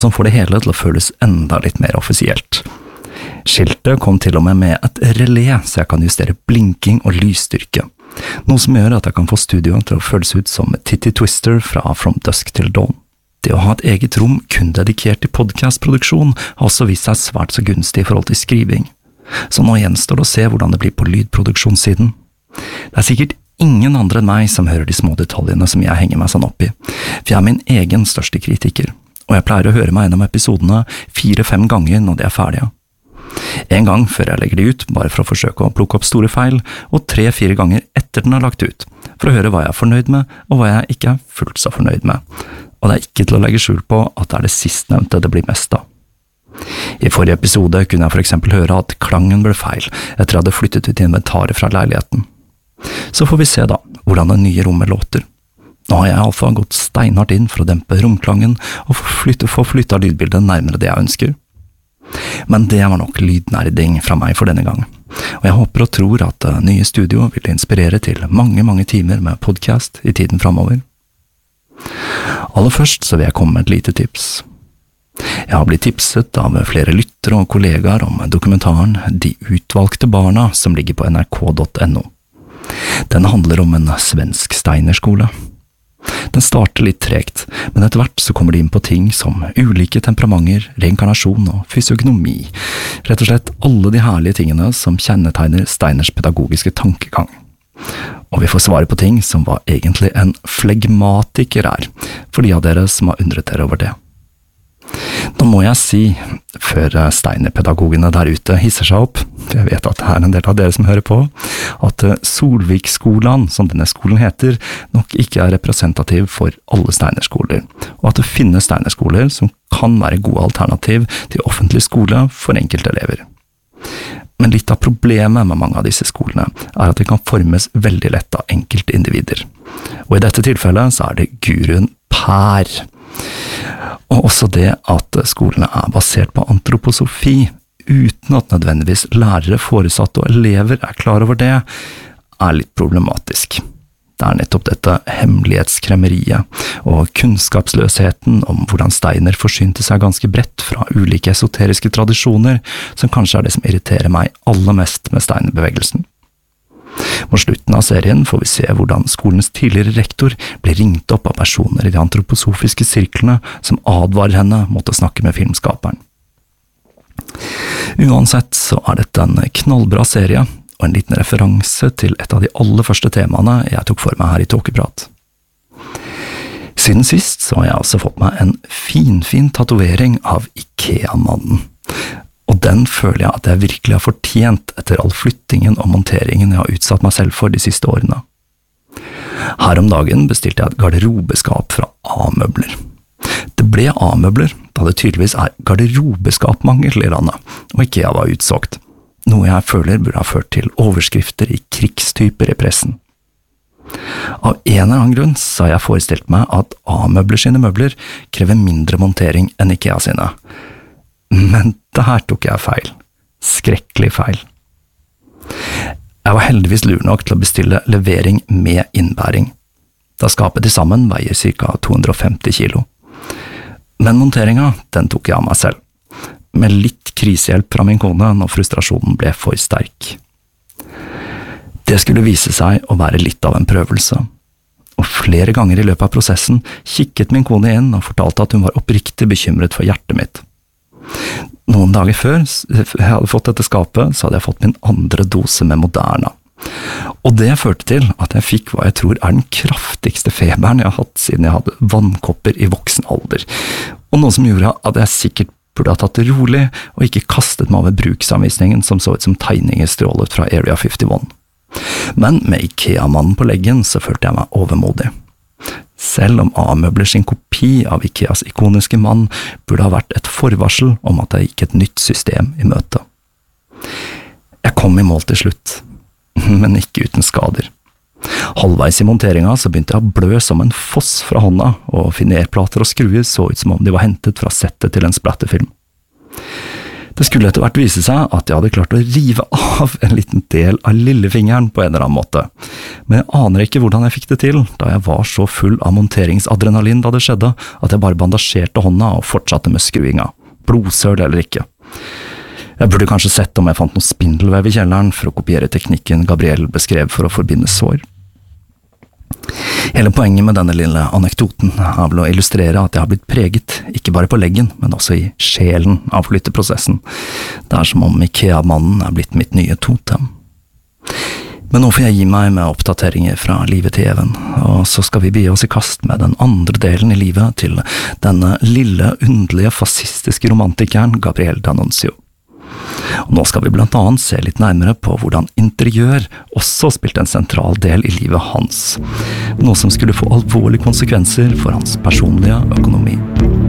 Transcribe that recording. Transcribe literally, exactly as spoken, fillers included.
som får det hele til å føles enda litt mer offisielt. Skiltet kom til og med med et relé, så jeg kan justere blinking og lysstyrke, noe som gjør at jeg kan få studioet til å føles ut som Titty Twister fra From Dusk Till Dawn. Det å ha et eget rom kun dedikert til podcastproduksjon har også vist seg svært så gunstig i forhold til skriving, så nå gjenstår det å se hvordan det blir på lydproduksjonssiden. Det er sikkert ingen andre enn meg som hører de små detaljene som jeg henger meg sånn opp i, for jeg er min egen største kritiker, og jeg pleier å høre meg gjennom episodene fire-fem ganger når de er ferdige. En gang før jeg legger de ut, bare for å forsøke å plukke opp store feil, og tre-fire ganger etter den er lagt ut, for å høre hva jeg er fornøyd med, og hva jeg ikke er fullt så fornøyd med. Og det er ikke til å legge skjul på at det er det sistnevnte det blir mest av. I forrige episode kunne jeg for eksempel høre at klangen ble feil etter jeg hadde flyttet ut inventaret fra leiligheten. Så får vi se da, hvordan det nye rommet låter. Nå har jeg i alle fall gått steinhardt inn for å dempe romklangen og få flytte, få flytta lydbildet nærmere det jeg ønsker. Men det var nok lydnerding fra meg for denne gang, og jeg håper og tror at det nye studio vil inspirere til mange, mange timer med podcast i tiden fremover. Aller først så vil jeg komme med et lite tips. Jeg har blitt tipset av flere lyttere og kollegaer om dokumentaren De utvalgte barna som ligger på n r k punktum n o. Den handler om en svensk steinerskole. Den starter litt tregt, men etter hvert så kommer de inn på ting som ulike temperamenter, reinkarnasjon og fysiognomi, rett og slett alle de herlige tingene som kjennetegner Steiners pedagogiske tankegang. Og vi får svare på ting som hva egentlig en flegmatiker er, for de av dere som har undret dere over det. Nå må jeg si, før Steiner-pedagogene der ute hisser seg opp, jeg vet at det er en del av dere som hører på, at Solvikskolen, som denne skolen heter, nok ikke er representativ for alle Steiner-skoler, og at det finnes Steiner-skoler som kan være gode alternativ til offentlig skole for enkelte elever. Men litt av problemet med mange av disse skolene er at de kan formes veldig lett av enkelte individer, og i dette tilfellet så er det guruen Per. Og også det at skolene er basert på antroposofi, uten at nødvendigvis lærere, foresatte og elever er klar over det, er litt problematisk. Det er nettopp dette hemmelighetskremmeriet og kunnskapsløsheten om hvordan Steiner forsynte seg ganske bredt fra ulike esoteriske tradisjoner, som kanskje er det som irriterer meg aller mest med Steiner-bevegelsen. Mot slutten av serien får vi se hvordan skolens tidligere rektor blir ringt opp av personer i de antroposofiske sirklene som advarer henne mot å snakke med filmskaperen. Uansett så er dette en knallbra serie, og en liten referanse til et av de aller første temaene jeg tok for meg her i Tåkeprat. Siden sist så har jeg også fått meg en finfin tatovering av IKEA-mannen. Og den føler jeg at jeg virkelig har fortjent etter all flyttingen og monteringen jeg har utsatt meg selv for de siste årene. Her om dagen bestilte jeg et garderobeskap fra A-møbler. Det ble A-møbler, da det tydeligvis er garderobeskapmangel i landet, og IKEA var utsolgt, noe jeg føler burde ha ført til overskrifter i krigstyper i pressen. Av en eller annen grunn så har jeg forestilt meg at A-møbler sine møbler krever mindre montering enn IKEA sine. Men der tok jeg feil. Skrekkelig feil. Jeg var heldigvis lur nok til å bestille levering med innbæring, da skapet til sammen veier ca. to hundre og femti kilo. Men monteringa, den tok jeg av meg selv, med litt krisehjelp fra min kone når frustrasjonen ble for sterk. Det skulle vise seg å være litt av en prøvelse, og flere ganger i løpet av prosessen kikket min kone inn og fortalte at hun var oppriktig bekymret for hjertet mitt. Noen dager før jeg hadde fått dette skapet, så hadde jeg fått min andre dose med Moderna. Og det førte til at jeg fikk hva jeg tror er den kraftigste feberen jeg har hatt siden jeg hadde vannkopper i voksen alder, og noe som gjorde at jeg sikkert burde ha tatt det rolig og ikke kastet meg over bruksanvisningen som så ut som tegninger strålet fra Area femtién. Men med IKEA-mannen på leggen så følte jeg meg overmodig. Selv om A-møbler sin kopi av IKEAs ikoniske mann burde ha vært et forvarsel om at det gikk et nytt system i møte. Jeg kom i mål til slutt, men ikke uten skader. Halvveis i monteringa så begynte jeg å blø som en foss fra hånda, og finerplater og skruer så ut som om de var hentet fra settet til en splatterfilm. Det skulle etter hvert vise seg at jeg hadde klart å rive av en liten del av lillefingeren på en eller annen måte, men jeg aner ikke hvordan jeg fikk det til, da jeg var så full av monteringsadrenalin da det skjedde, at jeg bare bandasjerte hånda og fortsatte med skruinga, blodsøl eller ikke. Jeg burde kanskje sett om jeg fant noe spindelvev i kjelleren for å kopiere teknikken Gabriel beskrev for å forbinde sår. Hele poenget med denne lille anekdoten er vel å illustrere at jeg har blitt preget, ikke bare på leggen, men også i sjelen av flytteprosessen. Det er som om IKEA-mannen er blitt mitt nye totem. Men nå får jeg gi meg med oppdateringer fra livet til Even, og så skal vi begi oss i kast med den andre delen i livet til denne lille, underlige, fascistiske romantikeren Gabriel D'Annunzio. Og nå skal vi blant annet se litt nærmere på hvordan interiør også spilte en sentral del i livet hans, noe som skulle få alvorlige konsekvenser for hans personlige økonomi.